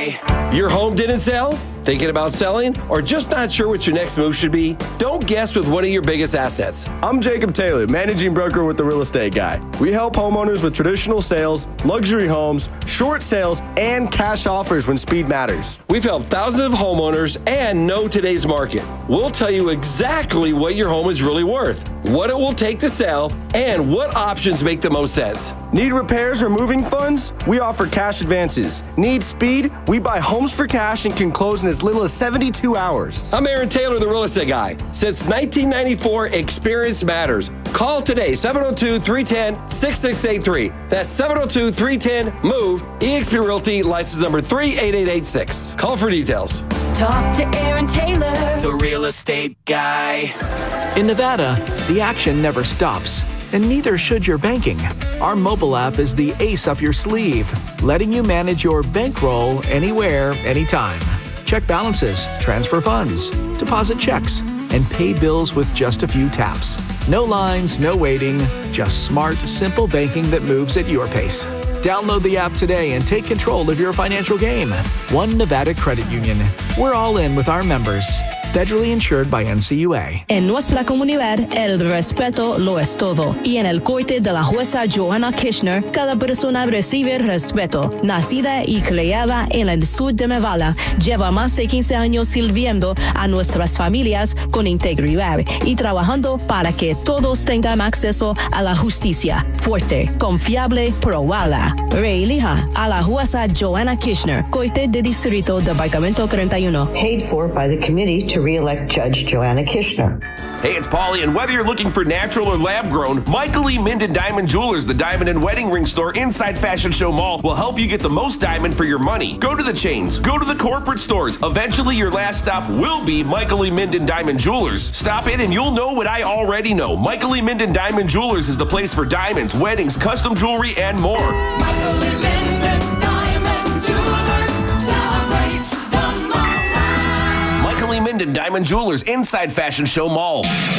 guy. Your home didn't sell? Thinking about selling? Or just not sure what your next move should be? Don't guess with one of your biggest assets. I'm Jacob Taylor, managing broker with The Real Estate Guy. We help homeowners with traditional sales, luxury homes, short sales, and cash offers when speed matters. We've helped thousands of homeowners and know today's market. We'll tell you exactly what your home is really worth, what it will take to sell, and what options make the most sense. Need repairs or moving funds? We offer cash advances. Need speed? We buy homes for cash and can close in as little as 72 hours. I'm Aaron Taylor, the Real Estate Guy. Since 1994, experience matters. Call today, 702-310-6683. That's 702-310-MOVE, eXp Realty, license number 38886. Call for details. Talk to Aaron Taylor, The Real Estate Guy. In Nevada, the action never stops, and neither should your banking. Our mobile app is the ace up your sleeve, letting you manage your bankroll anywhere, anytime. Check balances, transfer funds, deposit checks, and pay bills with just a few taps. No lines, no waiting, just smart, simple banking that moves at your pace. Download the app today and take control of your financial game. One Nevada Credit Union. We're all in with our members. Federally insured by NCUA. En nuestra comunidad, el respeto lo es todo. Y en el corte de la jueza Joanna Kirchner, cada persona recibe respeto. Nacida y criada en el sur de Nevada, lleva más de 15 años sirviendo a nuestras familias con integridad y trabajando para que todos tengan acceso a la justicia. Fuerte, confiable, probada. Reelija a la jueza Joanna Kirchner, Corte de Distrito, Departamento 31. Paid for by the committee to re-elect Judge Joanna Kirchner. Hey, it's Paulie, and whether you're looking for natural or lab-grown, Michael E. Minden Diamond Jewelers, the diamond and wedding ring store inside Fashion Show Mall, will help you get the most diamond for your money. Go to the chains, go to the corporate stores. Eventually, your last stop will be Michael E. Minden Diamond Jewelers. Stop in and you'll know what I already know. Michael E. Minden Diamond Jewelers is the place for diamonds, weddings, custom jewelry, and more. It's Michael E. Minden Diamond Jewelers. Celebrate the moment. Michael E. Minden Diamond Jewelers inside Fashion Show Mall.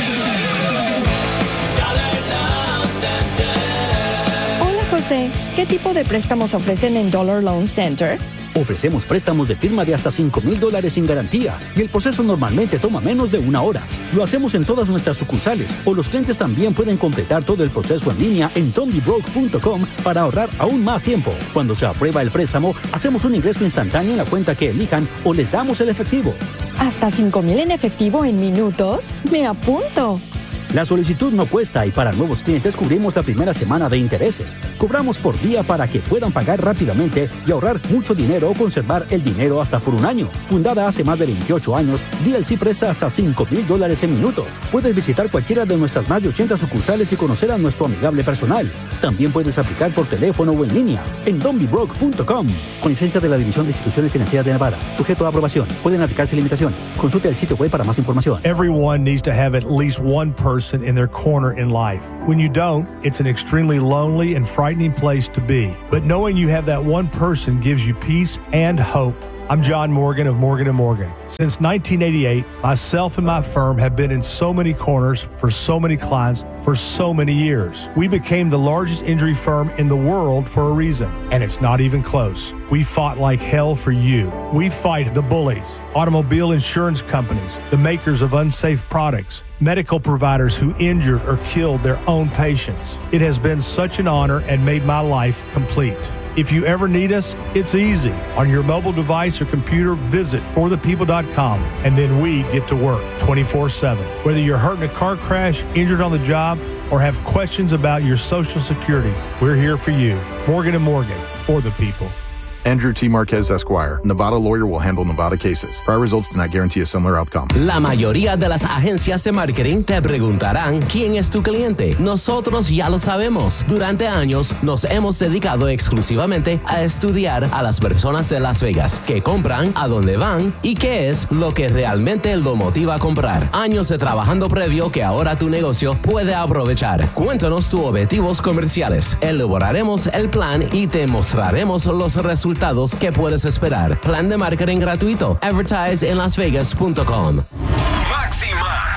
Hola José, ¿qué tipo de préstamos ofrecen en Dollar Loan Center? Ofrecemos préstamos de firma de hasta $5,000 sin garantía y el proceso normalmente toma menos de una hora. Lo hacemos en todas nuestras sucursales o los clientes también pueden completar todo el proceso en línea en donbybroke.com para ahorrar aún más tiempo. Cuando se aprueba el préstamo, hacemos un ingreso instantáneo en la cuenta que elijan o les damos el efectivo. ¿Hasta $5,000 en efectivo en minutos? ¡Me apunto! La solicitud no cuesta y para nuevos clientes cubrimos la primera semana de intereses. Cobramos por día para que puedan pagar rápidamente y ahorrar mucho dinero o conservar el dinero hasta por un año. Fundada hace más de 28 años, DLC presta hasta $5,000 en minutos. Puedes visitar cualquiera de nuestras más de 80 sucursales y conocer a nuestro amigable personal. También puedes aplicar por teléfono o en línea en donbybroke.com. Con licencia de la División de Instituciones Financieras de Nevada. Sujeto a aprobación. Pueden aplicarse limitaciones. Consulte el sitio web para más información. Everyone needs to have at least one person in their corner in life. When you don't, it's an extremely lonely and frightening place to be. But knowing you have that one person gives you peace and hope. I'm John Morgan of Morgan & Morgan. Since 1988, myself and my firm have been in so many corners for so many clients for so many years. We became the largest injury firm in the world for a reason, and it's not even close. We fought like hell for you. We fight the bullies, automobile insurance companies, the makers of unsafe products, medical providers who injured or killed their own patients. It has been such an honor and made my life complete. If you ever need us, it's easy. On your mobile device or computer, visit forthepeople.com, and then we get to work 24/7. Whether you're hurt in a car crash, injured on the job, or have questions about your Social Security, we're here for you. Morgan & Morgan, for the people. Andrew T. Marquez, Esquire. Nevada lawyer will handle Nevada cases. Prior results do not guarantee a similar outcome. La mayoría de las agencias de marketing te preguntarán quién es tu cliente. Nosotros ya lo sabemos. Durante años nos hemos dedicado exclusivamente a estudiar a las personas de Las Vegas, qué compran, a dónde van y qué es lo que realmente lo motiva a comprar. Años de trabajando previo que ahora tu negocio puede aprovechar. Cuéntanos tus objetivos comerciales. Elaboraremos el plan y te mostraremos los resultados que puedes esperar. Plan de marketing gratuito. Advertise en lasvegas.com. Máxima.